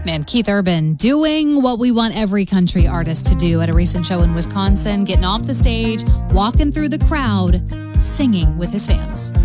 Man, Keith Urban doing what we want every country artist to do at a recent show in Wisconsin, getting off the stage, walking through the crowd, singing with his fans.